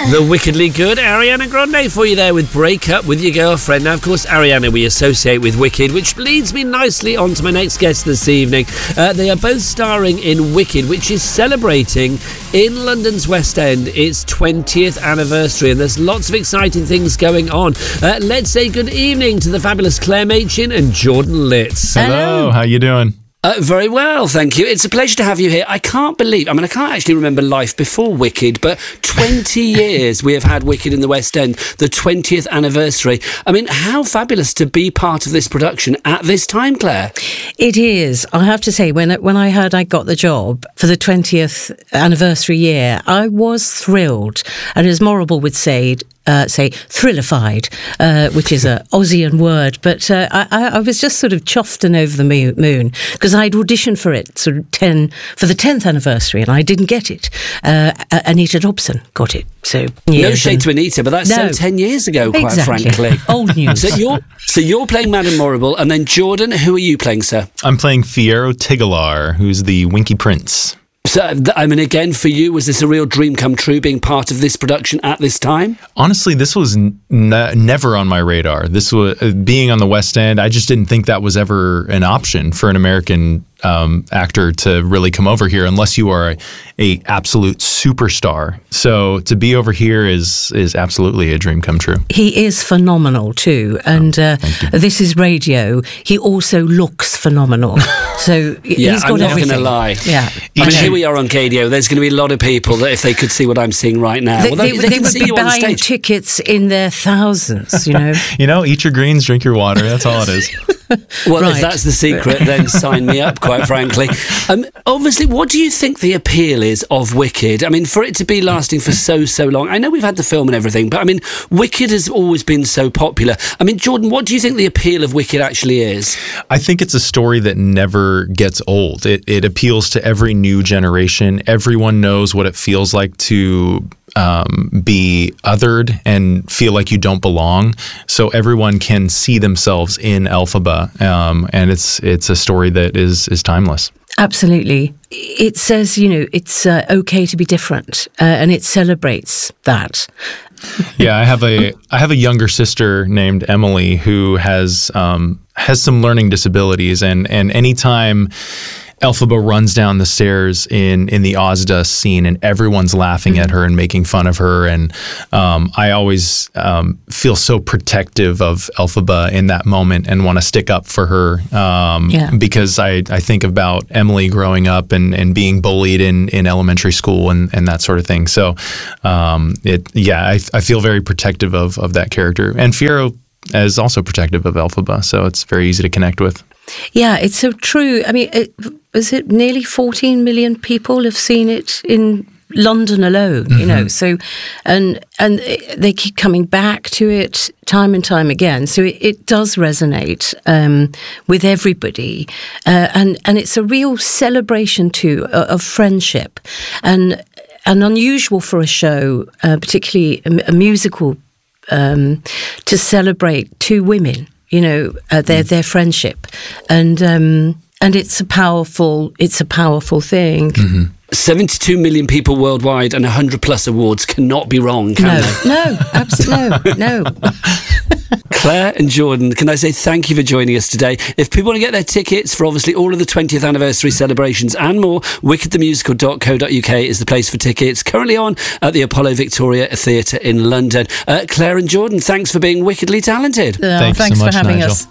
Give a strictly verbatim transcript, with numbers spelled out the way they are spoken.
The wickedly good Ariana Grande for you there with Break Up With Your Girlfriend. Now, of course, Ariana we associate with Wicked, which leads me nicely on to my next guest this evening. Uh, they are both starring in Wicked, which is celebrating in London's West End its twentieth anniversary, and there's lots of exciting things going on. Uh, let's say good evening to the fabulous Claire Machin and Jordan Litz. Hello, Hello. How you doing? Uh, very well, thank you. It's a pleasure to have you here. I can't believe, I mean, I can't actually remember life before Wicked, but twenty years we have had Wicked in the West End, the twentieth anniversary. I mean, how fabulous to be part of this production at this time, Claire. It is. I have to say, when when I heard I got the job for the twentieth anniversary year, I was thrilled. And as Morrible would say, Uh, say thrillified, uh, which is a Aussian word, but uh, I, I was just sort of chuffed and over the moon because I'd auditioned for it sort of ten for the tenth anniversary and I didn't get it. Uh, Anita Dobson got it. So no shade to Anita, but that's no. so ten years ago, quite exactly. frankly. Old news. So you're so you're playing Madame Morrible, and then Jordan, who are you playing, sir? I'm playing Fiyero Tigalar, who's the Winky Prince. So, I mean, again, for you, was this a real dream come true, being part of this production at this time? Honestly, this was n- never on my radar. This was uh, being on the West End. I just didn't think that was ever an option for an American um, actor to really come over here, unless you are a, a absolute superstar. So to be over here is is absolutely a dream come true. He is phenomenal too, and uh, this is radio. He also looks phenomenal. So yeah, he's got I'm not everything. going to lie. Yeah, I mean, here we are on K D O. There's going to be a lot of people that, if they could see what I'm seeing right now, They, well, they, they, they, they can would see be you on buying stage. tickets in their thousands, you know. You know, eat your greens, drink your water. That's all it is. Well, Right. if that's the secret, then sign me up, quite frankly. Um, obviously, what do you think the appeal is of Wicked? I mean, for it to be lasting for so, so long, I know we've had the film and everything, but I mean, Wicked has always been so popular. I mean, Jordan, what do you think the appeal of Wicked actually is? I think it's a story that never gets old. It, it appeals to every new generation. Everyone knows what it feels like to um, be othered and feel like you don't belong. So everyone can see themselves in Elphaba, um, and it's it's a story that is is timeless. Absolutely. It says, you know, it's uh, okay to be different, uh, and it celebrates that. Yeah, I have a I have a younger sister named Emily who has um, has some learning disabilities, and and anytime Elphaba runs down the stairs in, in the Ozda scene and everyone's laughing at her and making fun of her. And um, I always um, feel so protective of Elphaba in that moment and want to stick up for her um, yeah. because I, I think about Emily growing up and, and being bullied in, in elementary school and, and that sort of thing. So um, it yeah, I, I feel very protective of, of that character. And Fiyero is also protective of Elphaba, so it's very easy to connect with. Yeah, it's so true. I mean, it, is it nearly fourteen million people have seen it in London alone, mm-hmm. you know, so, and and they keep coming back to it time and time again. So it, it does resonate um, with everybody. Uh, and, and it's a real celebration too of, of friendship, and, and unusual for a show, uh, particularly a, a musical, um, to celebrate two women. You know, uh, their their friendship, and um, and it's a powerful it's a powerful thing. Mm-hmm. seventy-two million people worldwide and one hundred plus awards cannot be wrong, can no, they? No, absolutely no, no. Claire and Jordan, can I say thank you for joining us today. If people want to get their tickets for obviously all of the twentieth anniversary celebrations and more, wicked the musical dot co dot uk is the place for tickets. Currently on at the Apollo Victoria Theatre in London. Uh, Claire and Jordan, thanks for being wickedly talented. Uh, Thanks thanks so much, for having Nigel. us.